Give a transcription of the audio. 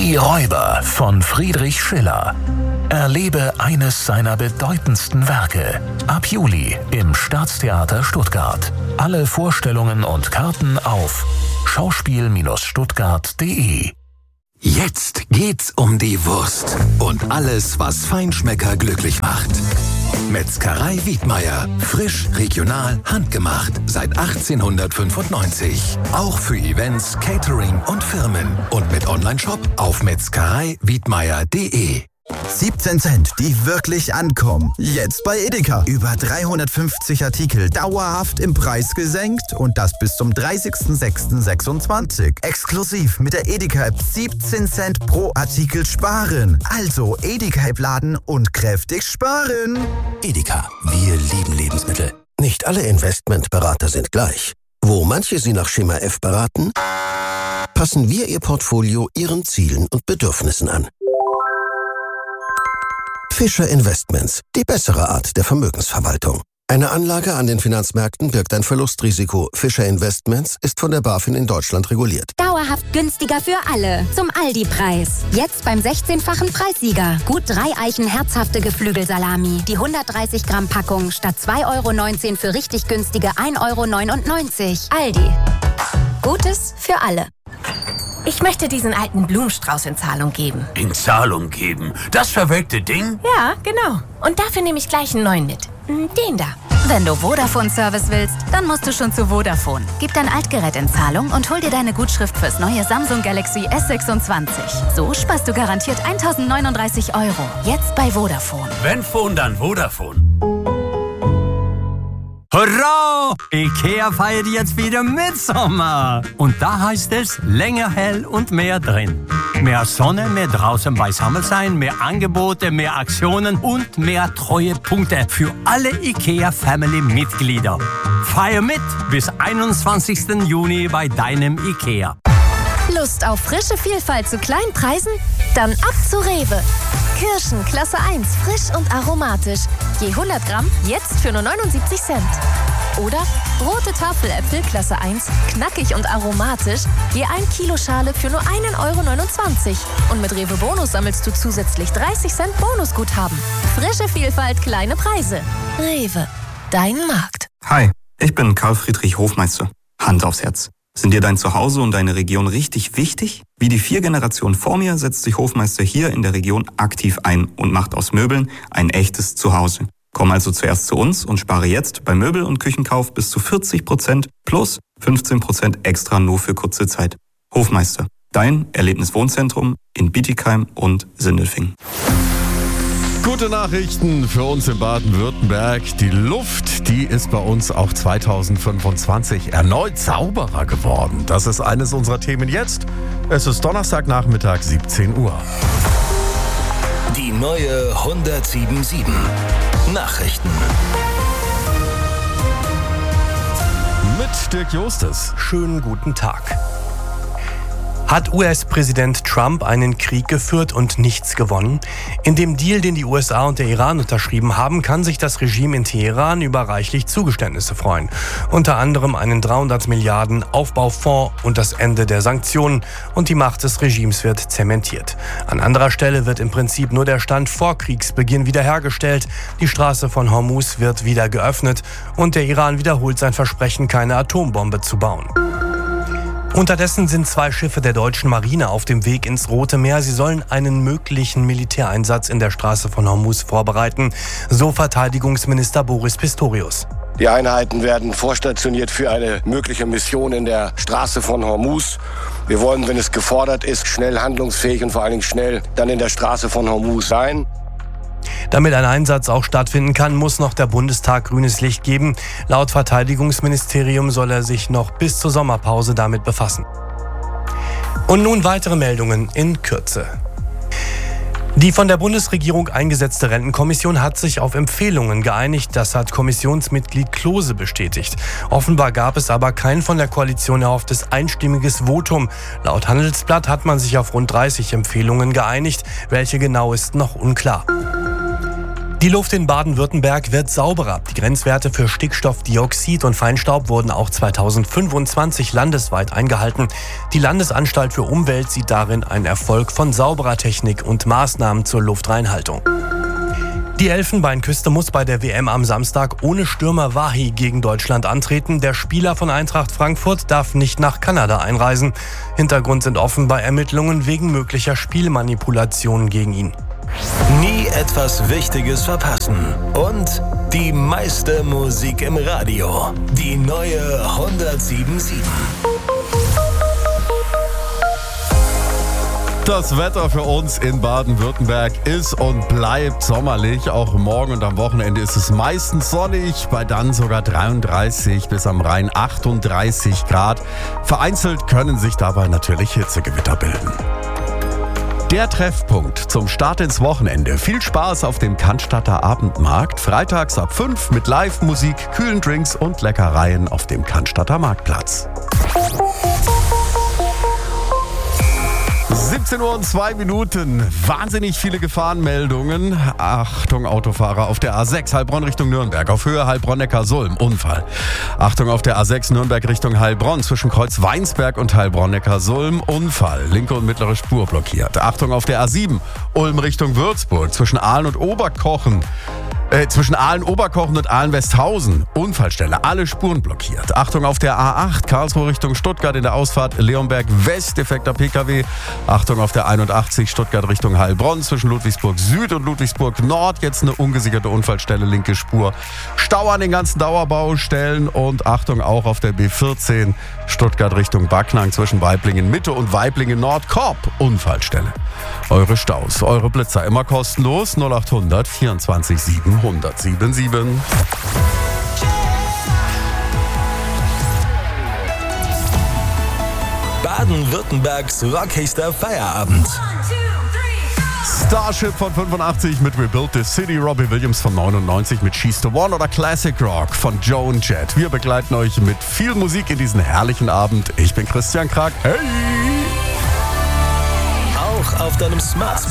Die Räuber von Friedrich Schiller. Erlebe eines seiner bedeutendsten Werke. Ab Juli im Staatstheater Stuttgart. Alle Vorstellungen und Karten auf schauspiel-stuttgart.de. Jetzt geht's um die Wurst und alles, was Feinschmecker glücklich macht. Metzgerei Wiedmeier. Frisch, regional, handgemacht. Seit 1895. Auch für Events, Catering und Firmen. Und mit Onlineshop auf metzgereiwiedmeier.de. 17 Cent, die wirklich ankommen. Jetzt bei Edeka. Über 350 Artikel dauerhaft im Preis gesenkt und das bis zum 30.06.26. Exklusiv mit der Edeka-App 17 Cent pro Artikel sparen. Also Edeka-App laden und kräftig sparen. Edeka, wir lieben Lebensmittel. Nicht alle Investmentberater sind gleich. Wo manche Sie nach Schema F beraten, passen wir Ihr Portfolio Ihren Zielen und Bedürfnissen an. Fischer Investments, die bessere Art der Vermögensverwaltung. Eine Anlage an den Finanzmärkten birgt ein Verlustrisiko. Fischer Investments ist von der BaFin in Deutschland reguliert. Dauerhaft günstiger für alle. Zum Aldi-Preis. Jetzt beim 16-fachen Preissieger. Gut 3 Eichen herzhafte Geflügelsalami. Die 130 Gramm Packung statt 2,19 € für richtig günstige 1,99 €. Aldi. Gutes für alle. Ich möchte diesen alten Blumenstrauß in Zahlung geben. In Zahlung geben? Das verwelkte Ding? Ja, genau. Und dafür nehme ich gleich einen neuen mit. Den da. Wenn du Vodafone-Service willst, dann musst du schon zu Vodafone. Gib dein Altgerät in Zahlung und hol dir deine Gutschrift fürs neue Samsung Galaxy S26. So sparst du garantiert 1.039 €. Jetzt bei Vodafone. Wenn Phone, dann Vodafone. Hurra! Ikea feiert jetzt wieder Mitsommer. Und da heißt es länger hell und mehr drin. Mehr Sonne, mehr draußen beisammen sein, mehr Angebote, mehr Aktionen und mehr Treuepunkte für alle Ikea-Family-Mitglieder. Feier mit bis 21. Juni bei deinem Ikea. Lust auf frische Vielfalt zu kleinen Preisen? Dann ab zu Rewe. Kirschen Klasse 1, frisch und aromatisch. Je 100 Gramm, jetzt für nur 79 Cent. Oder rote Tafeläpfel Klasse 1, knackig und aromatisch. Je 1 Kilo Schale für nur 1,29 €. Und mit Rewe Bonus sammelst du zusätzlich 30 Cent Bonusguthaben. Frische Vielfalt, kleine Preise. Rewe, dein Markt. Hi, ich bin Karl Friedrich Hofmeister. Hand aufs Herz. Sind dir dein Zuhause und deine Region richtig wichtig? Wie die 4 Generationen vor mir setzt sich Hofmeister hier in der Region aktiv ein und macht aus Möbeln ein echtes Zuhause. Komm also zuerst zu uns und spare jetzt bei Möbel- und Küchenkauf bis zu 40% plus 15% extra nur für kurze Zeit. Hofmeister, dein Erlebniswohnzentrum in Bietigheim und Sindelfingen. Gute Nachrichten für uns in Baden-Württemberg. Die Luft, die ist bei uns auch 2025 erneut sauberer geworden. Das ist eines unserer Themen jetzt. Es ist Donnerstagnachmittag, 17 Uhr. Die neue 107.7 Nachrichten. Mit Dirk Justus. Schönen guten Tag. Hat US-Präsident Trump einen Krieg geführt und nichts gewonnen? In dem Deal, den die USA und der Iran unterschrieben haben, kann sich das Regime in Teheran über reichlich Zugeständnisse freuen. Unter anderem einen 300 Milliarden Aufbaufonds und das Ende der Sanktionen, und die Macht des Regimes wird zementiert. An anderer Stelle wird im Prinzip nur der Stand vor Kriegsbeginn wiederhergestellt. Die Straße von Hormuz wird wieder geöffnet und der Iran wiederholt sein Versprechen, keine Atombombe zu bauen. Unterdessen sind 2 Schiffe der deutschen Marine auf dem Weg ins Rote Meer. Sie sollen einen möglichen Militäreinsatz in der Straße von Hormuz vorbereiten, so Verteidigungsminister Boris Pistorius. Die Einheiten werden vorstationiert für eine mögliche Mission in der Straße von Hormuz. Wir wollen, wenn es gefordert ist, schnell handlungsfähig und vor allen Dingen schnell dann in der Straße von Hormuz sein. Damit ein Einsatz auch stattfinden kann, muss noch der Bundestag grünes Licht geben. Laut Verteidigungsministerium soll er sich noch bis zur Sommerpause damit befassen. Und nun weitere Meldungen in Kürze. Die von der Bundesregierung eingesetzte Rentenkommission hat sich auf Empfehlungen geeinigt. Das hat Kommissionsmitglied Klose bestätigt. Offenbar gab es aber kein von der Koalition erhofftes einstimmiges Votum. Laut Handelsblatt hat man sich auf rund 30 Empfehlungen geeinigt. Welche genau ist noch unklar. Die Luft in Baden-Württemberg wird sauberer. Die Grenzwerte für Stickstoffdioxid und Feinstaub wurden auch 2025 landesweit eingehalten. Die Landesanstalt für Umwelt sieht darin einen Erfolg von sauberer Technik und Maßnahmen zur Luftreinhaltung. Die Elfenbeinküste muss bei der WM am Samstag ohne Stürmer Wahi gegen Deutschland antreten. Der Spieler von Eintracht Frankfurt darf nicht nach Kanada einreisen. Hintergrund sind offenbar Ermittlungen wegen möglicher Spielmanipulationen gegen ihn. Nie etwas Wichtiges verpassen. Und die meiste Musik im Radio. Die neue 107.7. Das Wetter für uns in Baden-Württemberg ist und bleibt sommerlich. Auch morgen und am Wochenende ist es meistens sonnig, bei dann sogar 33 bis am Rhein 38 Grad. Vereinzelt können sich dabei natürlich Hitzegewitter bilden. Der Treffpunkt zum Start ins Wochenende. Viel Spaß auf dem Cannstatter Abendmarkt. Freitags ab 5 mit Live-Musik, kühlen Drinks und Leckereien auf dem Cannstatter Marktplatz. 17 Uhr und 2 Minuten. Wahnsinnig viele Gefahrenmeldungen. Achtung, Autofahrer auf der A6 Heilbronn Richtung Nürnberg. Auf Höhe Heilbronn-Neckar-Sulm. Unfall. Achtung auf der A6 Nürnberg Richtung Heilbronn. Zwischen Kreuz Weinsberg und Heilbronn-Neckar-Sulm. Unfall. Linke und mittlere Spur blockiert. Achtung auf der A7 Ulm Richtung Würzburg. Zwischen Aalen und Oberkochen. Zwischen Aalen-Oberkochen und Aalen-Westhausen. Unfallstelle. Alle Spuren blockiert. Achtung auf der A8 Karlsruhe Richtung Stuttgart in der Ausfahrt Leonberg West. Defekter PKW. Achtung auf der 81 Stuttgart Richtung Heilbronn. Zwischen Ludwigsburg Süd und Ludwigsburg Nord. Jetzt eine ungesicherte Unfallstelle. Linke Spur. Stau an den ganzen Dauerbaustellen. Und Achtung auch auf der B14 Stuttgart Richtung Backnang. Zwischen Weiblingen Mitte und Weiblingen Nord. Korb. Unfallstelle. Eure Staus, eure Blitzer immer kostenlos. 0800 24 700 77. Baden-Württembergs rockigster Feierabend. Starship von 85 mit Rebuild the City, Robbie Williams von 99 mit She's the One oder Classic Rock von Joan Jett. Wir begleiten euch mit viel Musik in diesen herrlichen Abend. Ich bin Christian Krag. Hey! Auch auf deinem Smartphone.